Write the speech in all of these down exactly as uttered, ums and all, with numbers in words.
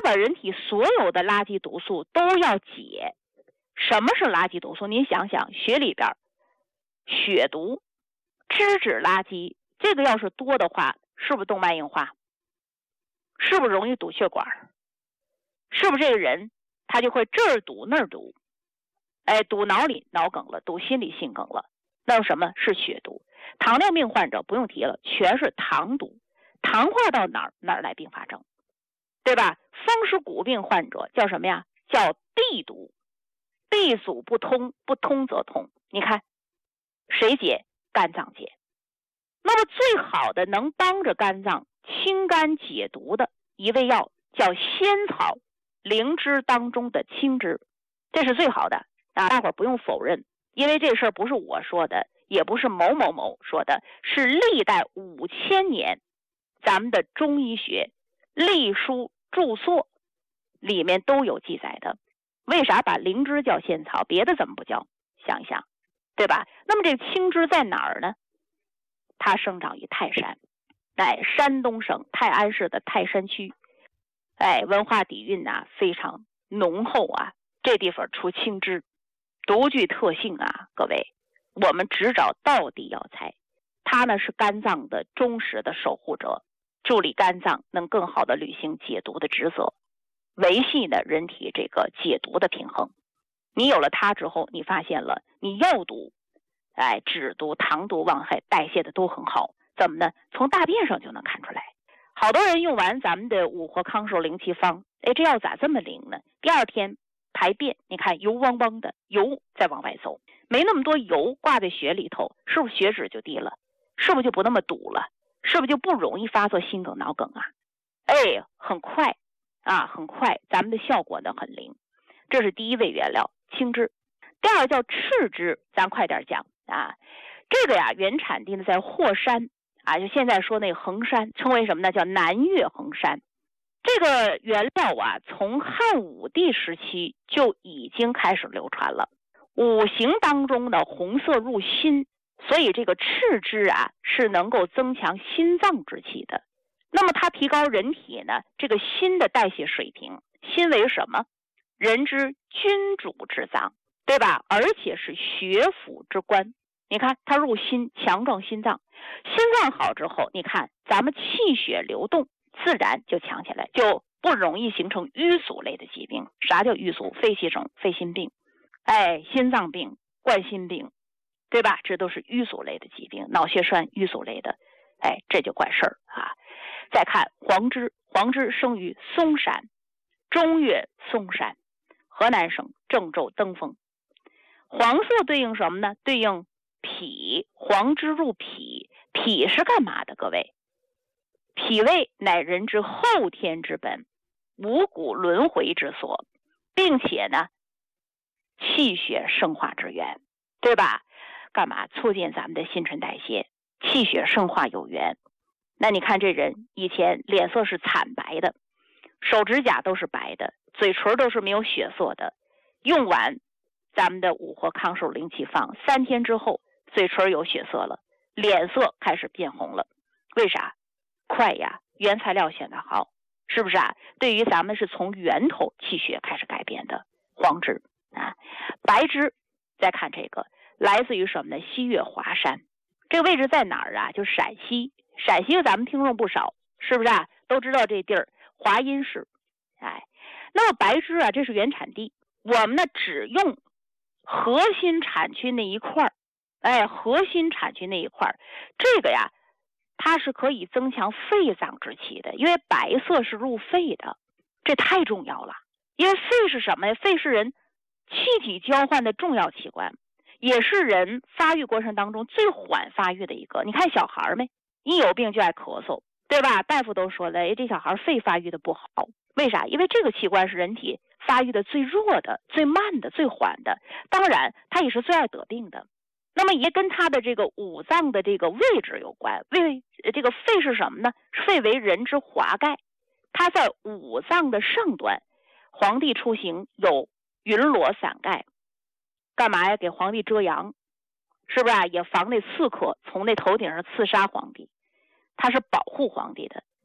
把人体所有的垃圾毒素都要解。什么是垃圾毒素？您想想，血里边血毒、脂质垃圾，这个要是多的话，是不是动脉硬化？是不是容易堵血管？是不是这个人他就会这儿堵那儿堵？哎，堵脑里脑梗了，堵心里心梗了。那有什么是血毒？糖尿病患者不用提了，全是糖毒，糖化到哪儿哪儿来并发症，对吧？风湿骨病患者叫什么呀？叫闭毒，闭阻不通，不通则通。你看谁解？肝脏解。那么最好的能帮着肝脏清肝解毒的一味药叫仙草灵芝当中的青枝，这是最好的啊！大伙儿不用否认，因为这事儿不是我说的，也不是某某某说的，是历代五千年咱们的中医学历书著作里面都有记载的。为啥把灵芝叫仙草，别的怎么不叫？想一想，对吧？那么这个青枝在哪儿呢？它生长于泰山，在山东省泰安市的泰山区，哎，文化底蕴啊非常浓厚啊。这地方出青枝，独具特性啊，各位，我们只找道地药材，它呢是肝脏的忠实的守护者，助力肝脏能更好的履行解毒的职责，维系呢人体这个解毒的平衡。你有了它之后，你发现了你药毒、哎脂毒、糖毒、忘害代谢的都很好，怎么呢？从大便上就能看出来。好多人用完咱们的五活康寿灵气方，哎，这药咋这么灵呢？第二天排便，你看油汪汪的，油在往外走，没那么多油挂在血里头，是不是血脂就低了？是不是就不那么堵了？是不是就不容易发作心梗脑梗啊？哎，很快啊，很快，咱们的效果呢很灵。这是第一味原料青枝。第二叫赤枝，咱快点讲啊。这个呀，原产地呢在霍山啊，就现在说那个衡山，称为什么呢？叫南岳衡山。这个原料啊，从汉武帝时期就已经开始流传了。五行当中的红色入心，所以这个赤枝啊是能够增强心脏之气的。那么它提高人体呢这个心的代谢水平。心为什么？人之君主之脏，对吧？而且是血府之官。你看它入心，强壮心脏，心脏好之后，你看咱们气血流动自然就强起来，就不容易形成淤阻类的疾病。啥叫淤阻？肺气肿、肺心病，哎，心脏病、冠心病，对吧？这都是淤阻类的疾病，脑血栓淤阻类的，哎，这就管事儿啊。再看黄枝，黄枝生于嵩山，中岳嵩山，河南省郑州登封。黄色对应什么呢？对应脾，黄枝入脾。脾是干嘛的？各位，脾胃乃人之后天之本，五谷轮回之所，并且呢气血生化之源，对吧？干嘛？促进咱们的新陈代谢，气血生化有源。那你看这人以前脸色是惨白的，手指甲都是白的，嘴唇都是没有血色的。用完咱们的五活康寿灵气方，三天之后嘴唇有血色了，脸色开始变红了。为啥？快呀，原材料选得好，是不是啊？对于咱们是从源头气血开始改变的。黄枝啊，白枝，再看这个来自于什么呢？西岳华山。这个位置在哪儿啊？就是陕西。陕西咱们听众不少，是不是啊？都知道这地儿，华阴市。哎，那么白枝啊，这是原产地。我们呢只用核心产区那一块儿，哎，核心产区那一块儿，这个呀，它是可以增强肺脏之气的，因为白色是入肺的，这太重要了。因为肺是什么呀？肺是人气体交换的重要器官，也是人发育过程当中最缓发育的一个。你看小孩没？一有病就爱咳嗽，对吧？大夫都说了，哎，这小孩肺发育的不好，为啥？因为这个器官是人体发育的最弱的、最慢的、最缓的，当然它也是最爱得病的。那么也跟它的这个五脏的这个位置有关。胃这个肺是什么呢？肺为人之华盖，它在五脏的上端。皇帝出行有云罗伞盖，干嘛呀？给皇帝遮阳，是不是啊？也防那刺客从那头顶上刺杀皇帝，它是保护皇帝的。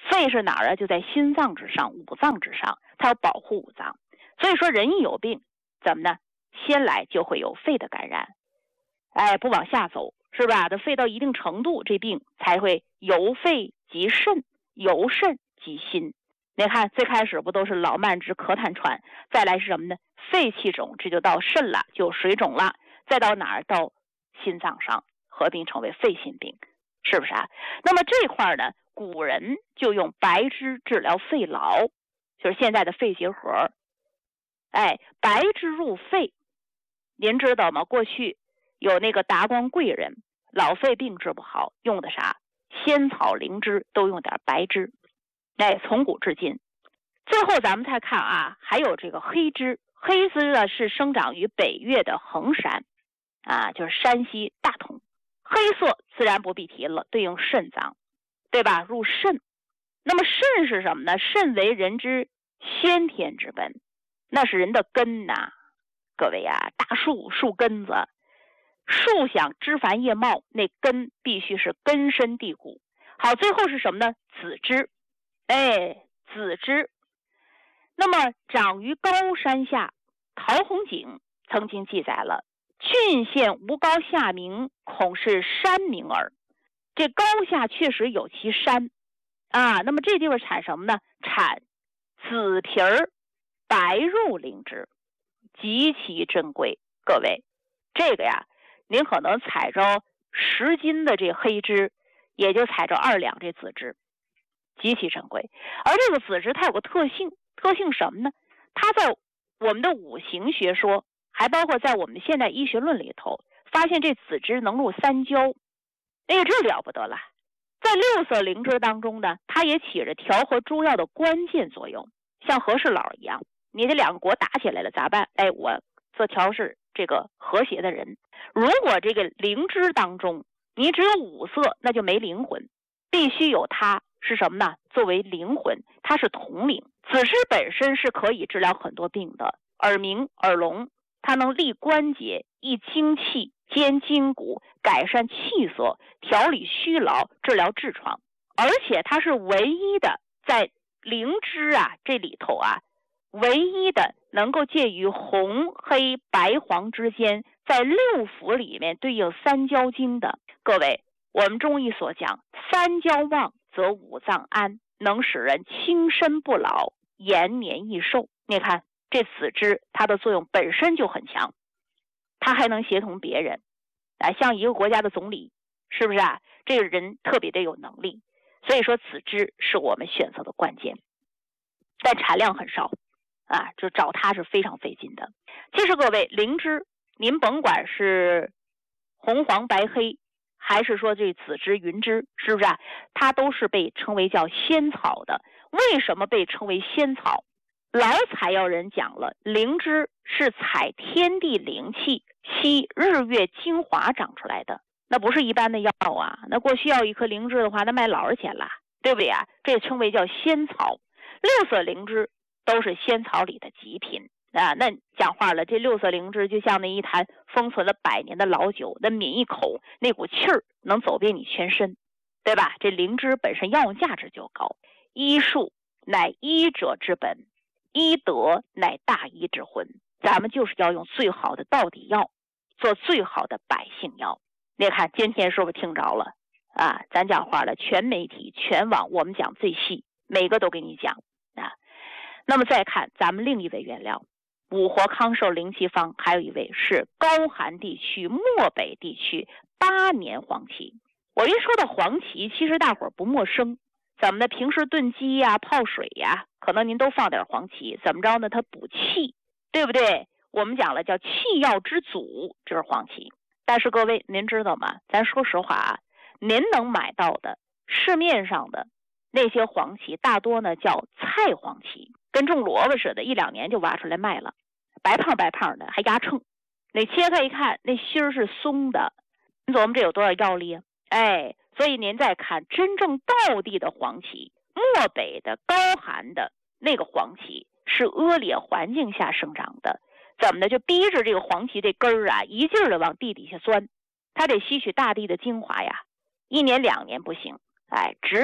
肺是哪儿啊？就在心脏之上，五脏之上，它要保护五脏。所以说人一有病，怎么呢？先来就会有肺的感染，哎，不往下走，是吧？它肺到一定程度，这病才会由肺及肾，由肾及心。你看最开始不都是老慢支、咳痰喘，再来是什么呢？肺气肿，这就到肾了，就水肿了，再到哪儿？到心脏上，合并成为肺心病，是不是啊？那么这块呢，古人就用白芝治疗肺痨，就是现在的肺结核。哎，白芝入肺，您知道吗？过去有那个达官贵人，老肺病治不好，用的啥？仙草、灵芝，都用点白芝。哎，从古至今。最后咱们再看啊，还有这个黑芝。黑芝呢是生长于北岳的衡山，啊，就是山西大同。黑色自然不必提了，对应肾脏，对吧？入肾。那么肾是什么呢？肾为人之先天之本，那是人的根呐、啊。各位啊，大树树根子，树想枝繁叶茂，那根必须是根深蒂固。好，最后是什么呢？子枝。哎，子枝。那么长于高山下，陶弘景曾经记载了郡县无高下名，恐是山名耳。这高下确实有其山啊。那么这地方产什么呢？产紫皮儿白肉灵芝，极其珍贵。各位，这个呀，您可能采着十斤的这黑芝，也就采着二两这紫芝，极其珍贵。而这个紫芝它有个特性，特性什么呢？它在我们的五行学说，还包括在我们的现代医学论里头，发现这紫芝能入三焦。哎呀，这了不得了！在六色灵芝当中呢，它也起着调和诸药的关键作用，像和事佬一样，你这两个国打起来了咋办？哎，我做调试这个和谐的人。如果这个灵芝当中你只有五色，那就没灵魂，必须有它是什么呢？作为灵魂，它是统领。紫芝本身是可以治疗很多病的，耳鸣、耳聋，它能利关节、益精气、兼筋骨，改善气色，调理虚劳，治疗痔疮。而且它是唯一的在灵芝啊这里头啊，唯一的能够介于红、黑、白、黄之间，在六腑里面对应三焦经的。各位，我们中医所讲，三焦旺则五脏安，能使人轻身不老，延年益寿。你看这紫芝它的作用本身就很强，它还能协同别人啊，像一个国家的总理，是不是啊？这个人特别的有能力，所以说紫芝是我们选择的关键，但产量很少啊，就找它是非常费劲的。其实各位，灵芝您甭管是红黄白黑，还是说这紫芝云芝，是不是啊？它都是被称为叫仙草的。为什么被称为仙草？老采药人讲了，灵芝是采天地灵气吸日月精华长出来的，那不是一般的药啊。那过去要一颗灵芝的话，那卖老少钱了，对不对啊？这称为叫仙草。六色灵芝都是仙草里的极品啊。那讲话了，这六色灵芝就像那一坛封存了百年的老酒，那抿一口，那股气儿能走遍你全身，对吧？这灵芝本身药用价值就高。医术乃医者之本，医德乃大医之魂。咱们就是要用最好的道底药，做最好的百姓药。你看今天是不是听着了啊？咱讲话了，全媒体全网我们讲最细，每个都给你讲啊。那么再看咱们另一位原料，五活康寿灵气方，还有一位是高寒地区漠北地区八年黄芪。我一说到黄芪，其实大伙儿不陌生，怎么的？平时炖鸡呀、泡水呀，可能您都放点黄芪，怎么着呢？它补气，对不对？我们讲了叫气药之祖，这是黄芪。但是各位您知道吗？咱说实话啊，您能买到的市面上的那些黄芪，大多呢叫菜黄芪，跟种萝卜似的，一两年就挖出来卖了，白胖白胖的，还压秤。你切开一看，那芯儿是松的，你琢磨这有多少药力啊？哎，所以您再看真正道地的黄芪，漠北的高寒的那个黄芪是恶劣环境下生长的，怎么的？就逼着这个黄芪这根儿啊，一劲儿的往地底下钻，它得吸取大地的精华呀，一年两年不行，哎，直到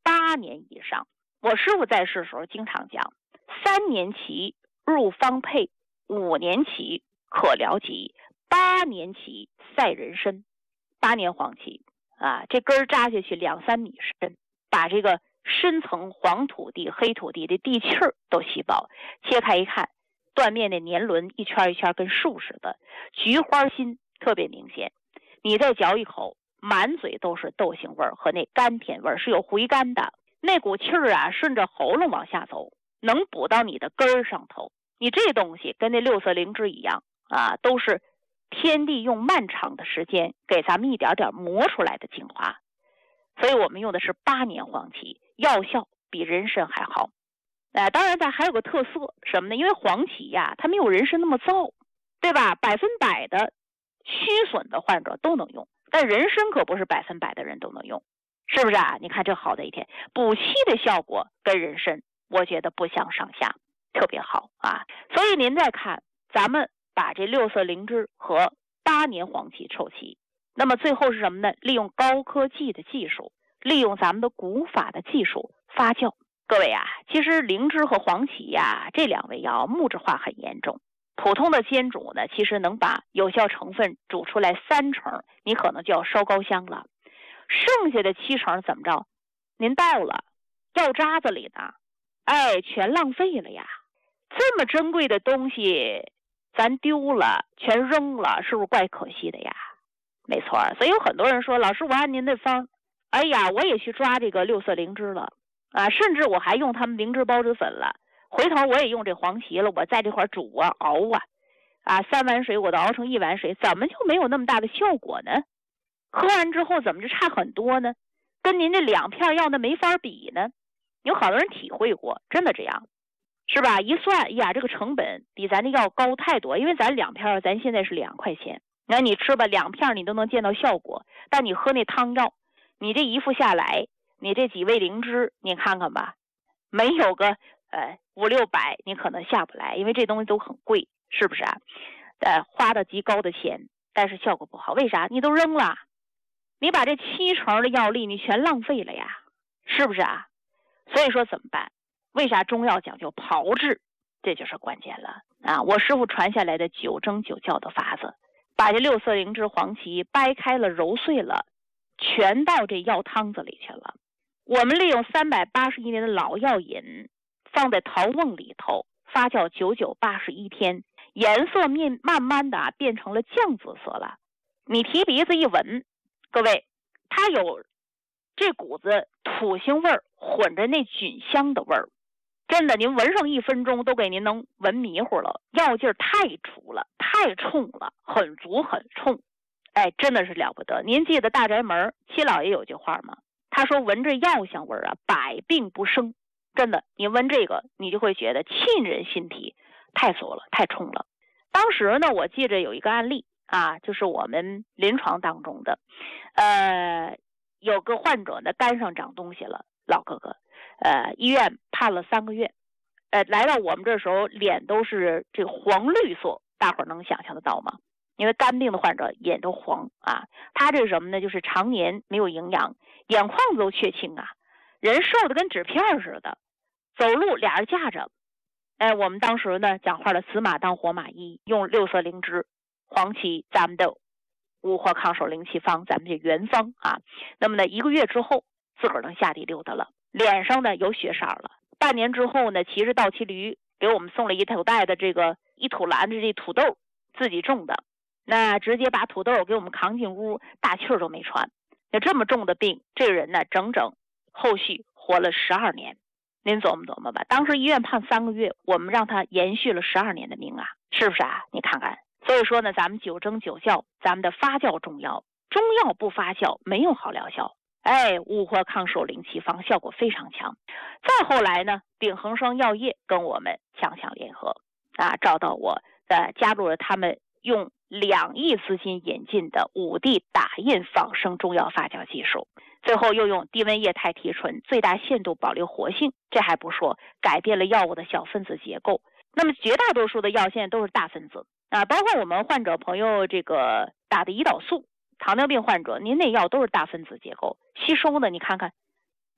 八年以上。我师傅在世的时候经常讲，三年期入方配，五年期可疗疾，八年期赛人参。八年黄芪啊，这根扎下去两三米深，把这个深层黄土地、黑土地的地气儿都吸饱。切开一看，断面的年轮一圈一圈跟树似的，菊花心特别明显。你再嚼一口，满嘴都是豆腥味儿和那甘甜味儿，是有回甘的。那股气儿啊，顺着喉咙往下走，能补到你的根儿上头。你这东西跟那六色灵芝一样啊，都是天地用漫长的时间给咱们一点点磨出来的精华。所以我们用的是八年黄芪，药效比人参还好。呃，当然它还有个特色什么呢？因为黄芪呀，它没有人参那么燥，对吧？百分百的虚损的患者都能用，但人参可不是百分百的人都能用，是不是啊？你看这好的一天，补气的效果跟人参我觉得不相上下，特别好啊。所以您再看，咱们把这六色灵芝和八年黄芪凑齐，那么最后是什么呢？利用高科技的技术，利用咱们的古法的技术发酵。各位啊，其实灵芝和黄芪呀，这两味药木质化很严重。普通的煎煮呢，其实能把有效成分煮出来三成，你可能就要烧高香了。剩下的七成怎么着？您倒了，药渣子里呢，哎，全浪费了呀！这么珍贵的东西，咱丢了，全扔了，是不是怪可惜的呀？没错，所以有很多人说，老师，我按您的方，哎呀，我也去抓这个六色灵芝了啊，甚至我还用他们灵芝孢子粉了。回头我也用这黄芪了，我在这块煮啊熬啊，啊三碗水我都熬成一碗水，怎么就没有那么大的效果呢？喝完之后怎么就差很多呢？跟您这两片药那没法比呢？有好多人体会过，真的这样，是吧？一算，哎呀，这个成本比咱的药高太多，因为咱两片咱现在是两块钱，那你吃吧，两片你都能见到效果，但你喝那汤药，你这一副下来，你这几味灵芝，你看看吧，没有个呃五六百，你可能下不来，因为这东西都很贵，是不是啊？呃，花的极高的钱，但是效果不好，为啥？你都扔了，你把这七成的药力你全浪费了呀，是不是啊？所以说怎么办？为啥中药讲究炮制？这就是关键了啊！我师傅传下来的九蒸九校的法子，把这六色灵芝、黄芪掰开了、揉碎了，全到这药汤子里去了。我们利用三百八十一年的老药引，放在陶瓮里头发酵九九八十一天，颜色面慢慢的、啊、变成了酱紫色了。你提鼻子一闻，各位，它有这股子土腥味儿混着那菌香的味儿，真的，您闻上一分钟都给您能闻迷糊了，药劲儿太足了，太冲了，很足很冲，哎，真的是了不得。您记得大宅门七老爷有句话吗？他说闻着药香味儿啊，百病不生。真的，你闻这个，你就会觉得沁人心脾，太足了，太冲了。当时呢，我记着有一个案例啊，就是我们临床当中的，呃，有个患者呢肝上长东西了，老哥哥，呃，医院判了三个月，呃，来到我们这时候脸都是这个黄绿色，大伙儿能想象得到吗？因为肝病的患者眼都黄啊，他这是什么呢？就是常年没有营养，眼眶子都缺青啊，人瘦的跟纸片似的，走路俩人架着。哎，我们当时呢讲话的死马当活马医，用六色灵芝、黄芪，咱们的五活抗手灵气方，咱们这原方啊。那么呢，一个月之后，自个儿能下地溜达了，脸上呢有血色了。半年之后呢，骑着倒骑驴给我们送了一土袋的这个一土篮子这土豆，自己种的，那直接把土豆给我们扛进屋，大气儿都没喘。那这么重的病，这个人呢，整整后续活了十二年。您琢磨琢磨吧，当时医院判三个月，我们让他延续了十二年的命啊，是不是啊？你看看，所以说呢，咱们九蒸九校，咱们的发酵中药，中药不发酵没有好疗效。哎，五活抗手灵气方效果非常强。再后来呢，鼎恒生药业跟我们强强联合啊，找到我，呃，加入了他们用两亿资金引进的五 D 打印仿生中药发酵技术。最后又用低温液态提纯，最大限度保留活性，这还不说，改变了药物的小分子结构。那么绝大多数的药现在都是大分子啊，包括我们患者朋友这个打的胰岛素，糖尿病患者您那药都是大分子结构，吸收的你看看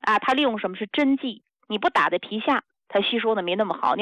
啊，它利用什么是针剂？你不打在皮下，它吸收的没那么好。